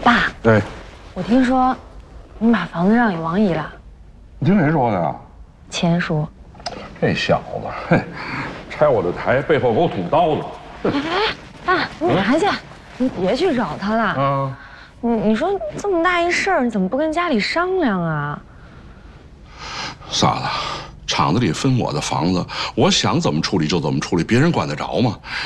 爸， 对， 我听说你把房子让给王姨了。 你听谁说的呀？ 钱叔。 这小子，嘿，拆我的台背后给我捅刀子。 爸，你拿去，你别去找他了。 啊， 你说这么大一事儿，你怎么不跟家里商量啊？ 嫂子，厂子里分我的房子，我想怎么处理就怎么处理，别人管得着吗？